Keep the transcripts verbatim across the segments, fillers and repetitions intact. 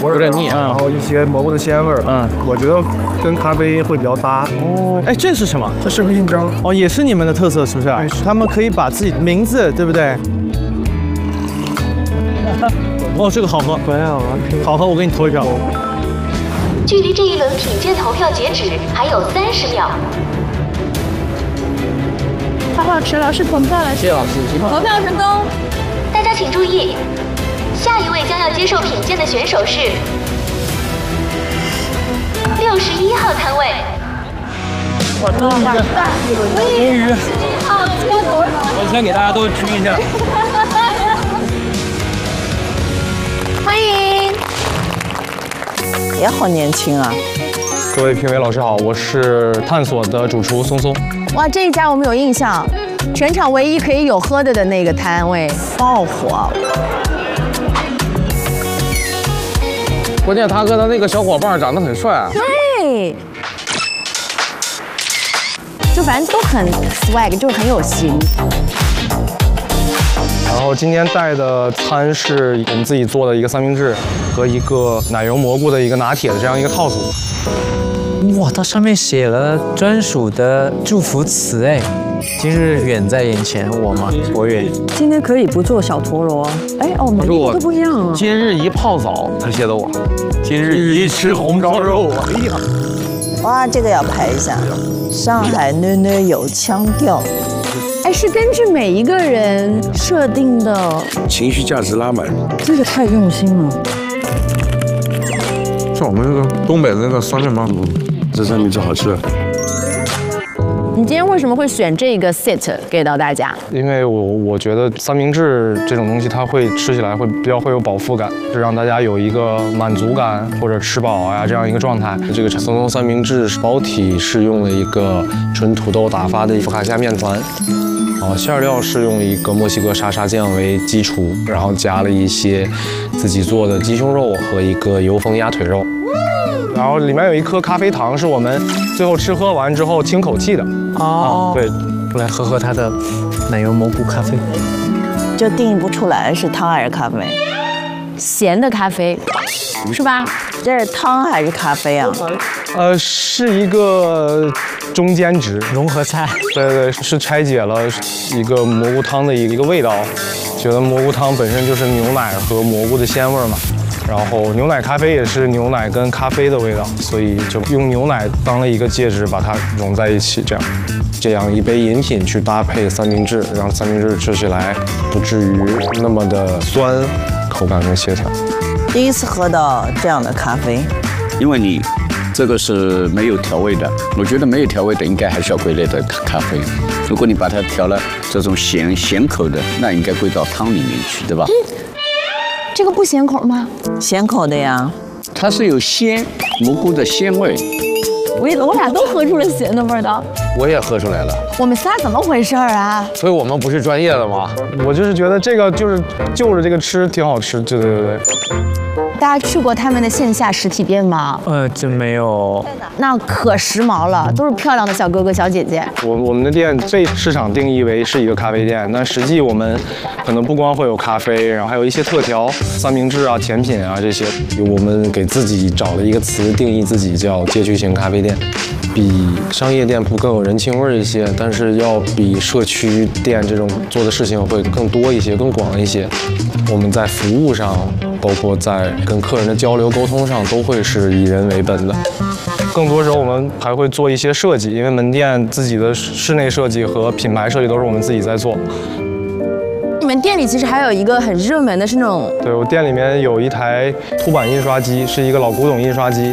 味儿， 有点腻， 然后一些蘑菇的鲜味儿，嗯，我觉得跟咖啡会比较搭。 哦，哎，这是什么？ 这是个印章， 哦，也是你们的特色，是不是？他们可以把自己名字，对不对？哦，这个好喝，好喝，我给你投一票。 距离这一轮品鉴投票截止还有三十秒。 好好吃，老师投票了， 谢谢老师， 投票成功。 大家请注意，下一位将要接受品鉴的选手是六十一号摊位。 我终于，终于，我先给大家都鞠一下。 欢迎。 也好年轻啊！ 各位评委老师好，我是探索的主厨松松。 哇，这一家我们有印象，全场唯一可以有喝的的那个摊位爆火。 关键他跟他那个小伙伴长得很帅啊。 对，就反正都很 swag， 就是很有型。 然后今天带的餐是我们自己做的一个三明治和一个奶油蘑菇的一个拿铁的这样一个套组。 哇，它上面写了专属的祝福词哎，今日远在眼前，我吗？我远。 今天可以不做小陀螺，哎哦，每个都不一样啊。 今日一泡澡，他写的我。今日一吃红烧肉，哎呀， 哇，这个要排一下。上海囡囡有腔调。哎，是根据每一个人设定的， 情绪价值拉满， 这个太用心了。 像我们那个东北的那个酸面包，这三明治好吃。 你今天为什么会选这个 set 给到大家？ 因为我我觉得三明治这种东西，它会吃起来会比较会有饱腹感，是让大家有一个满足感或者吃饱啊这样一个状态。这个松松三明治包体是用了一个纯土豆打发的福卡夏面团。啊，馅料是用一个墨西哥沙沙酱为基础，然后加了一些自己做的鸡胸肉和一个油封鸭腿肉，然后里面有一颗咖啡糖，是我们最后吃喝完之后清口气的。 哦， 啊、对， 我来喝喝它的奶油蘑菇咖啡。 就定义不出来是汤还是咖啡，咸的咖啡，是吧？这是汤还是咖啡啊？ 呃，是一个中间值融合菜。 对对，是拆解了一个蘑菇汤的一个味道，觉得蘑菇汤本身就是牛奶和蘑菇的鲜味嘛。然后牛奶咖啡也是牛奶跟咖啡的味道，所以就用牛奶当了一个介质，把它融在一起，这样，这样一杯饮品去搭配三明治，让三明治吃起来不至于那么的酸，口感更协调。 第一次喝到这样的咖啡， 因为你这个是没有调味的，我觉得没有调味的应该还是要归类的咖啡。如果你把它调了这种咸咸口的，那应该归到汤里面去，对吧？ 嗯这个不咸口吗？ 咸口的呀， 它是有鲜蘑菇的鲜味。 我我俩都喝出了咸的味道。 我也喝出来了。 我们仨怎么回事啊？ 所以我们不是专业的吗？ 我就是觉得这个就是就着这个吃挺好吃，对对对对。 大家去过他们的线下实体店吗？ 呃，真没有。 那可时髦了，都是漂亮的小哥哥小姐姐。 我我们的店被市场定义为是一个咖啡店，但实际我们可能不光会有咖啡，然后还有一些特调、三明治啊、甜品啊这些。我们给自己找了一个词定义自己，叫街区型咖啡店，比商业店铺更有人情味一些，但是要比社区店这种做的事情会更多一些、更广一些。我们在服务上，包括在跟客人的交流沟通上，都会是以人为本的。更多时候我们还会做一些设计，因为门店自己的室内设计和品牌设计都是我们自己在做。 你们店里其实还有一个很热门的是那种， 对，我店里面有一台凸版印刷机，是一个老古董印刷机。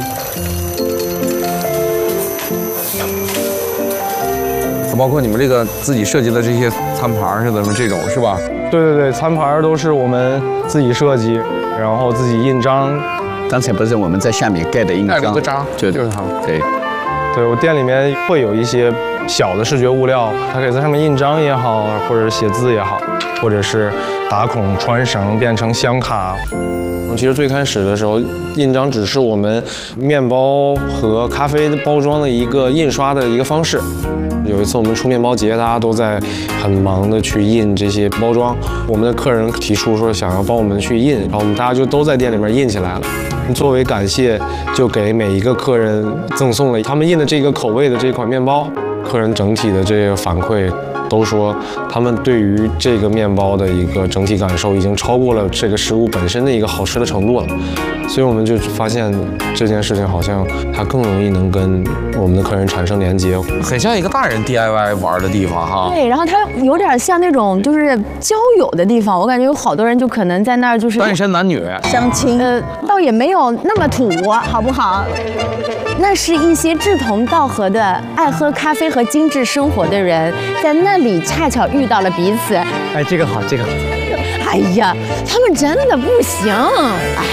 包括你们这个自己设计的这些餐盘似的，什么这种是吧？ 对对对，餐盘都是我们自己设计，然后自己印章。 刚才不是我们在下面盖的印章， 盖了个章， 就就是它。 对， 对我店里面会有一些小的视觉物料，它可以在上面印章也好，或者写字也好。 或者是打孔穿绳变成香卡。其实最开始的时候，印章只是我们面包和咖啡包装的一个印刷的一个方式。有一次我们出面包节，大家都在很忙的去印这些包装。我们的客人提出说想要帮我们去印，然后我们大家就都在店里面印起来了。作为感谢，就给每一个客人赠送了他们印的这个口味的这款面包。客人整体的这个反馈都说，他们对于这个面包的一个整体感受已经超过了这个食物本身的一个好吃的程度了。所以我们就发现这件事情好像它更容易能跟我们的客人产生连接， 很像一个大人 D I Y 玩的地方哈。 对，然后它有点像那种就是交友的地方，我感觉有好多人就可能在那儿就是单身男女相亲， 呃，倒也没有那么土，好不好？那是一些志同道合的爱喝咖啡和精致生活的人，在那里恰巧遇到了彼此。 哎，这个好，这个好。 哎呀，他们真的不行。哎，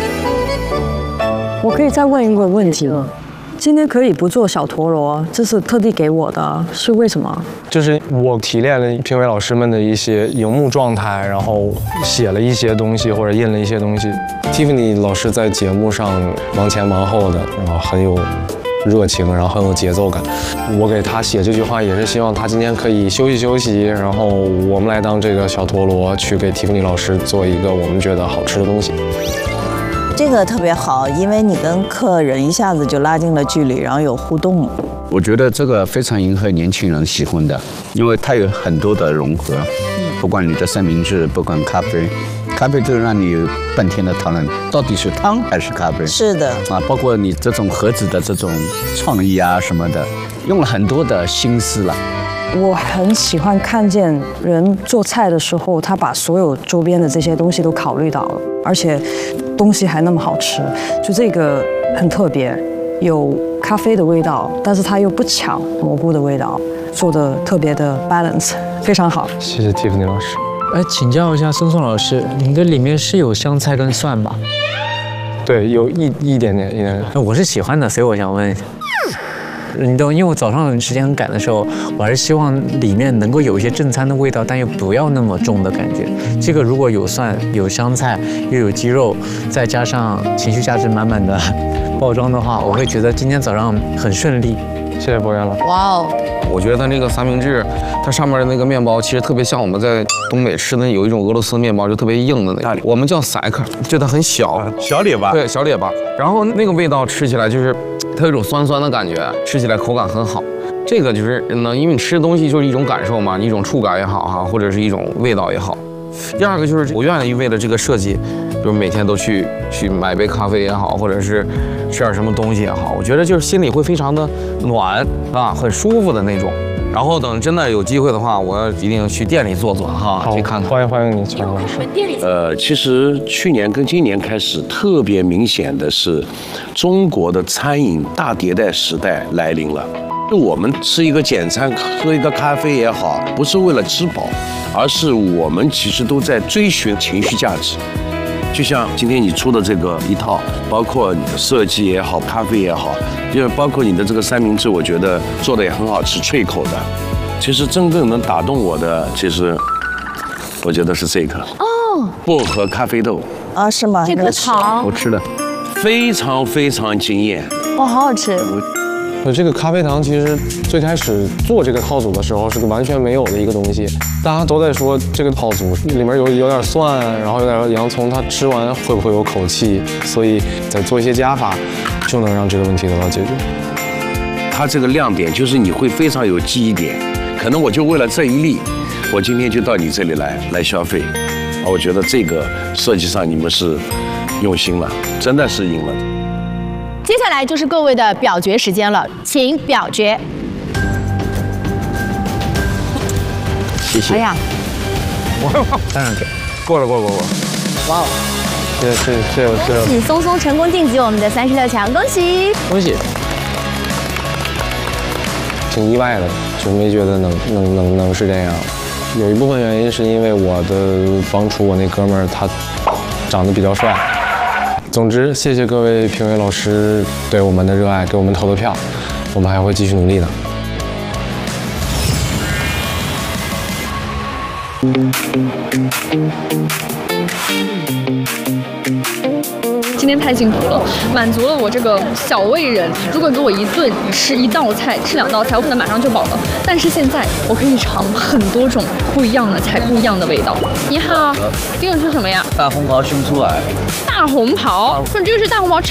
我可以再问一个问题吗？今天可以不做小陀螺，这是特地给我的，是为什么？ 就是我提炼了评委老师们的一些荧幕状态，然后写了一些东西或者印了一些东西。Tiffany 老师在节目上忙前忙后的，然后很有热情，然后很有节奏感。我给他写这句话也是希望他今天可以休息休息，然后我们来当这个小陀螺，去给 Tiffany 老师做一个我们觉得好吃的东西。 这个特别好，因为你跟客人一下子就拉近了距离，然后有互动。 我觉得这个非常迎合年轻人喜欢的，因为它有很多的融合，不管你的三明治，不管咖啡，咖啡就让你有半天的讨论，到底是汤还是咖啡？ 是的， 啊，包括你这种盒子的这种创意啊什么的，用了很多的心思了。 我很喜欢看见人做菜的时候，他把所有周边的这些东西都考虑到了，而且东西还那么好吃，就这个很特别，有咖啡的味道，但是它又不抢蘑菇的味道，做的特别的 balance， 非常好。 谢谢 Tiffany 老师。 哎，请教一下松松老师，你的里面是有香菜跟蒜吧？ 对，有一一点点，一点点。 我是喜欢的，所以我想问一下。你懂，因为我早上时间很赶的时候，我还是希望里面能够有一些正餐的味道，但又不要那么重的感觉。这个如果有蒜、有香菜，又有鸡肉，再加上情绪价值满满的包装的话，我会觉得今天早上很顺利。 谢谢博源了。 哇哦！ 我觉得它那个三明治，它上面的那个面包其实特别像我们在东北吃的有一种俄罗斯面包，就特别硬的那个，我们叫塞克，就它很小， 小列巴， 对，小列巴。然后那个味道吃起来就是它有一种酸酸的感觉，吃起来口感很好。这个就是呢，因为你吃的东西就是一种感受嘛，一种触感也好哈，或者是一种味道也好。第二个就是我愿意为了这个设计，比如每天都去去买杯咖啡也好，或者是吃点什么东西也好，我觉得就是心里会非常的暖啊，很舒服的那种。然后等真的有机会的话，我一定去店里坐坐哈，去看看。 欢迎欢迎你，乔老师。 呃，其实去年跟今年开始，特别明显的是，中国的餐饮大迭代时代来临了。就我们吃一个简餐，喝一个咖啡也好，不是为了吃饱，而是我们其实都在追寻情绪价值。就像今天你出的这个一套，包括你的设计也好，咖啡也好，就包括你的这个三明治，我觉得做的也很好吃，脆口的。其实真正能打动我的，其实我觉得是这个哦，薄荷咖啡豆啊，是吗？ 这个糖我吃了，非常非常惊艳。 哇，好好吃。 我这个咖啡糖其实最开始做这个套组的时候是个完全没有的一个东西，大家都在说这个套组里面有有点蒜，然后有点洋葱，它吃完会不会有口气？所以再做一些加法，就能让这个问题得到解决。 它这个亮点就是你会非常有记忆点，可能我就为了这一粒，我今天就到你这里来来消费，啊，我觉得这个设计上你们是用心了，真的是赢了。 接下来就是各位的表决时间了，请表决。 谢谢。 哎呀， 当然给， 过了过了过了。 哇哦！ 谢谢谢谢谢谢。 恭喜松松成功晋级我们的三十六强，恭喜！ 恭喜！ 挺意外的，就没觉得能能能能是这样。有一部分原因是因为我的帮厨我那哥们儿他长得比较帅。总之，谢谢各位评委老师对我们的热爱，给我们投的票，我们还会继续努力的。 今天太幸福了，满足了我这个小胃人。如果给我一顿吃一道菜，吃两道菜，我可能马上就饱了。但是现在我可以尝很多种不一样的菜，不一样的味道。你好，这个是什么呀？ 大红袍熏出来。 大红袍，说这个是大红袍